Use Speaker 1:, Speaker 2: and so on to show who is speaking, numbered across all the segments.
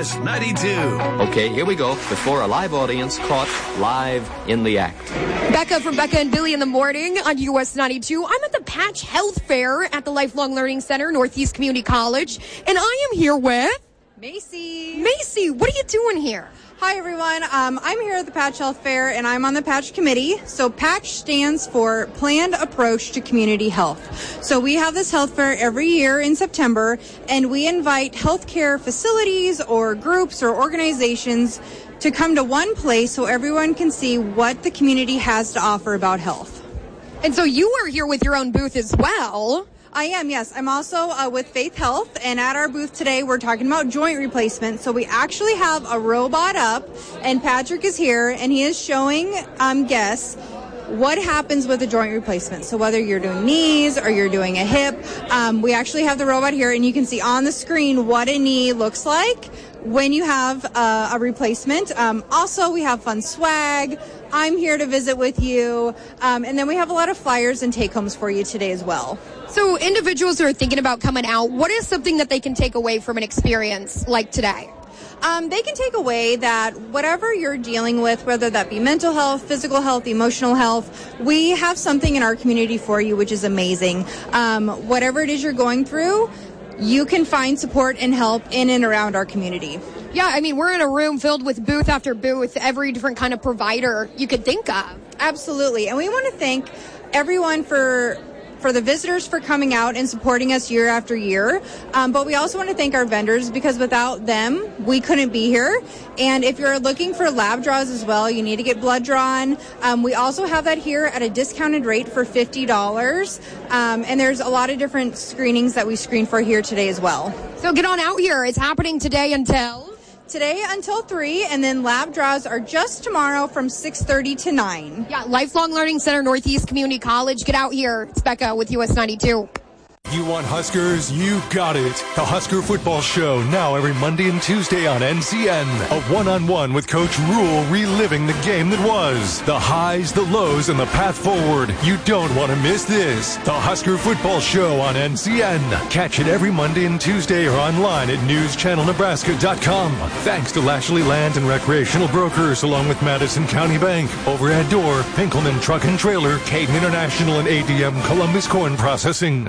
Speaker 1: US 92.
Speaker 2: Okay, here we go. Before a live audience caught live in the act.
Speaker 3: Becca from Becca and Billy in the Morning on US 92. I'm at the Patch Health Fair at the Lifelong Learning Center, Northeast Community College, and I am here with...
Speaker 4: Macy.
Speaker 3: Macy, what are you doing here?
Speaker 4: Hi, everyone. I'm here at the Patch Health Fair, and I'm on the Patch Committee. So PATCH stands for Planned Approach to Community Health. So we have this health fair every year in September, and we invite healthcare facilities or groups or organizations to come to one place so everyone can see what the community has to offer about health.
Speaker 3: And so you are here with your own booth as well.
Speaker 4: I am, yes. I'm also with Faith Health, and at our booth today, we're talking about joint replacement. So we actually have a robot up, and Patrick is here, and he is showing guests what happens with a joint replacement. So whether you're doing knees or you're doing a hip, we actually have the robot here, and you can see on the screen what a knee looks like when you have a replacement. Also, we have fun swag. I'm here to visit with you. And then we have a lot of flyers and take-homes for you today as well.
Speaker 3: So individuals who are thinking about coming out, what is something that they can take away from an experience like today?
Speaker 4: They can take away that whatever you're dealing with, whether that be mental health, physical health, emotional health, we have something in our community for you, which is amazing. Whatever it is you're going through, you can find support and help in and around our community.
Speaker 3: Yeah, I mean, we're in a room filled with booth after booth, every different kind of provider you could think of.
Speaker 4: Absolutely. And we want to thank everyone for the visitors for coming out and supporting us year after year. But we also want to thank our vendors, because without them, we couldn't be here. And if you're looking for lab draws as well, you need to get blood drawn. We also have that here at a discounted rate for $50. And there's a lot of different screenings that we screen for here today as well.
Speaker 3: So get on out here. It's happening today until
Speaker 4: 3, and then lab draws are just tomorrow from 6:30 to 9.
Speaker 3: Yeah, Lifelong Learning Center, Northeast Community College. Get out here. It's Becca with US 92.
Speaker 5: You want Huskers? You got it. The Husker Football Show, now every Monday and Tuesday on NCN. A one-on-one with Coach Rule, reliving the game that was. The highs, the lows, and the path forward. You don't want to miss this. The Husker Football Show on NCN. Catch it every Monday and Tuesday or online at newschannelnebraska.com. Thanks to Lashley Land and Recreational Brokers, along with Madison County Bank, Overhead Door, Pinkelman Truck and Trailer, Caden International, and ADM Columbus Corn Processing.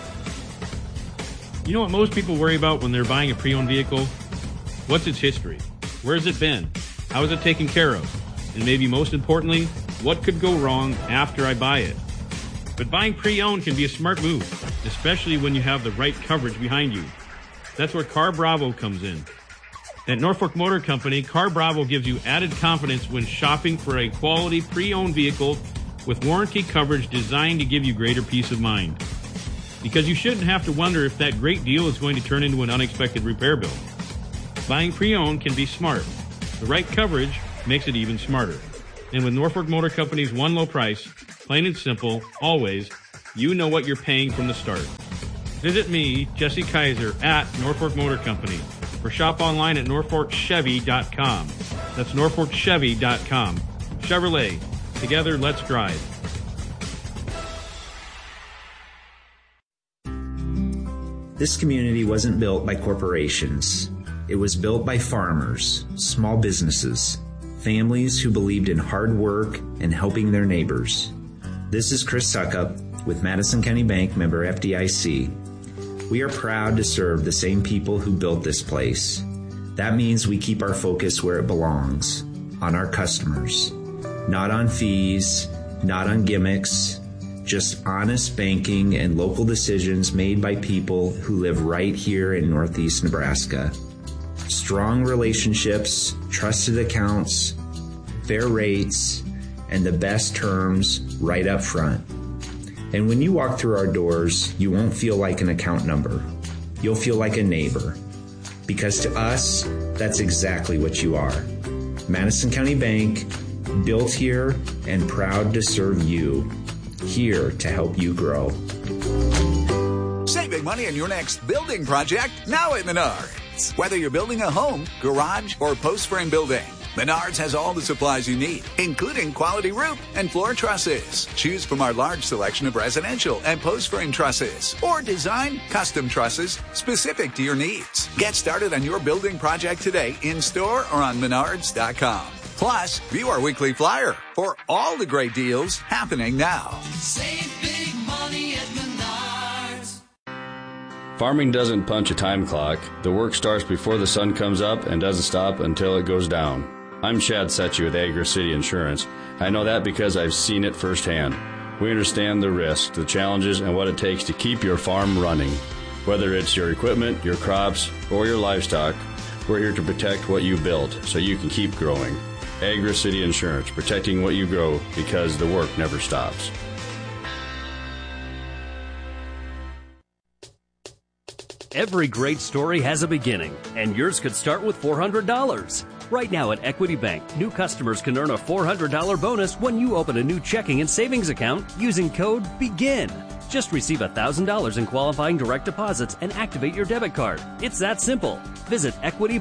Speaker 6: You know what most people worry about when they're buying a pre-owned vehicle? What's its history? Where's it been? How is it taken care of? And maybe most importantly, what could go wrong after I buy it? But buying pre-owned can be a smart move, especially when you have the right coverage behind you. That's where Car Bravo comes in. At Norfolk Motor Company, Car Bravo gives you added confidence when shopping for a quality pre-owned vehicle with warranty coverage designed to give you greater peace of mind. Because you shouldn't have to wonder if that great deal is going to turn into an unexpected repair bill. Buying pre-owned can be smart. The right coverage makes it even smarter. And with Norfolk Motor Company's one low price, plain and simple, always, you know what you're paying from the start. Visit me, Jesse Kaiser, at Norfolk Motor Company, or shop online at norfolkchevy.com. That's norfolkchevy.com. Chevrolet. Together, let's drive.
Speaker 7: This community wasn't built by corporations. It was built by farmers, small businesses, families who believed in hard work and helping their neighbors. This is Chris Suckup with Madison County Bank, member FDIC. We are proud to serve the same people who built this place. That means we keep our focus where it belongs, on our customers. Not on fees, not on gimmicks, just honest banking and local decisions made by people who live right here in Northeast Nebraska. Strong relationships, trusted accounts, fair rates, and the best terms right up front. And when you walk through our doors, you won't feel like an account number. You'll feel like a neighbor. Because to us, that's exactly what you are. Madison County Bank, built here and proud to serve you. Here to help you grow.
Speaker 1: Save big money on your next building project now at Menards. Whether you're building a home, garage, or post frame building, Menards has all the supplies you need, including quality roof and floor trusses. Choose from our large selection of residential and post frame trusses, or design custom trusses specific to your needs. Get started on your building project today in store or on Menards.com. Plus, view our weekly flyer for all the great deals happening now.
Speaker 8: Save big money at Menards.
Speaker 9: Farming doesn't punch a time clock. The work starts before the sun comes up and doesn't stop until it goes down. I'm Chad Setchy with Agri-City Insurance. I know that because I've seen it firsthand. We understand the risks, the challenges, and what it takes to keep your farm running. Whether it's your equipment, your crops, or your livestock, we're here to protect what you built so you can keep growing. Agri-City Insurance, protecting what you grow because the work never stops.
Speaker 10: Every great story has a beginning, and yours could start with $400. Right now at Equity Bank, new customers can earn a $400 bonus when you open a new checking and savings account using code BEGIN. Just receive $1,000 in qualifying direct deposits and activate your debit card. It's that simple. Visit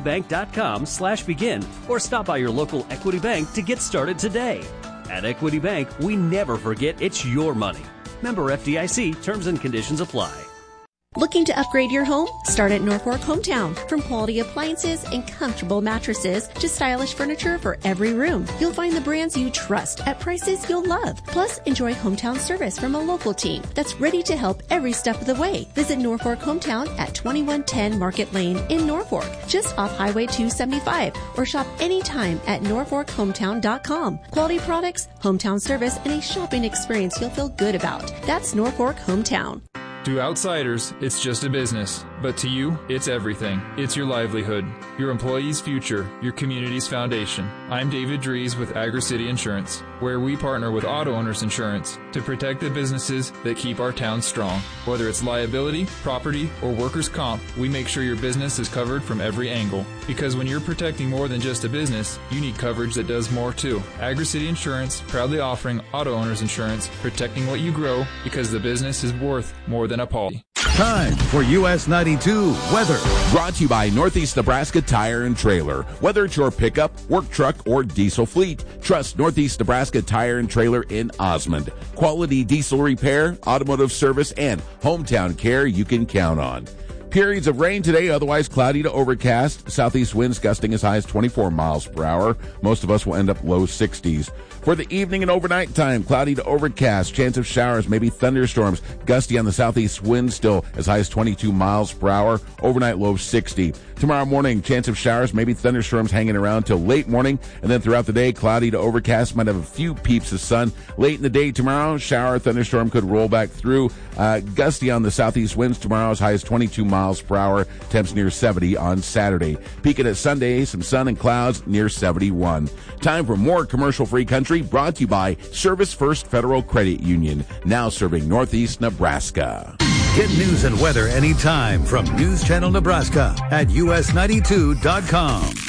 Speaker 10: equitybank.com/begin or stop by your local Equity Bank to get started today. At Equity Bank, we never forget it's your money. Member FDIC, terms and conditions apply.
Speaker 11: Looking to upgrade your home? Start at Norfolk Hometown. From quality appliances and comfortable mattresses to stylish furniture for every room, you'll find the brands you trust at prices you'll love. Plus, enjoy hometown service from a local team that's ready to help every step of the way. Visit Norfolk Hometown at 2110 Market Lane in Norfolk, just off Highway 275, or shop anytime at norfolkhometown.com. Quality products, hometown service, and a shopping experience you'll feel good about. That's Norfolk Hometown.
Speaker 12: To outsiders, it's just a business, but to you, it's everything. It's your livelihood, your employees' future, your community's foundation. I'm David Dries with Agri-City Insurance, where we partner with Auto Owners Insurance to protect the businesses that keep our town strong. Whether it's liability, property, or workers' comp, we make sure your business is covered from every angle. Because when you're protecting more than just a business, you need coverage that does more too. Agri-City Insurance, proudly offering Auto Owners Insurance, protecting what you grow because the business is worth more than a policy.
Speaker 13: Time for US 92 weather.
Speaker 14: Brought to you by Northeast Nebraska Tire and Trailer. Whether it's your pickup, work truck, or diesel fleet, trust Northeast Nebraska Tire and Trailer in Osmond. Quality diesel repair, automotive service, and hometown care you can count on. Periods of rain today, otherwise cloudy to overcast. Southeast winds gusting as high as 24 miles per hour. Most of us will end up low 60s. For the evening and overnight time, cloudy to overcast. Chance of showers, maybe thunderstorms. Gusty on the southeast wind, still as high as 22 miles per hour. Overnight low 60. Tomorrow morning, chance of showers, maybe thunderstorms hanging around till late morning. And then throughout the day, cloudy to overcast. Might have a few peeps of sun. Late in the day tomorrow, shower, thunderstorm could roll back through. Gusty on the southeast winds tomorrow as high as 22 miles per hour. Temps near 70 on Saturday. Peaking at Sunday, some sun and clouds near 71. Time for more commercial-free country, brought to you by Service First Federal Credit Union, now serving Northeast Nebraska.
Speaker 13: Get news and weather anytime from News Channel Nebraska at us92.com.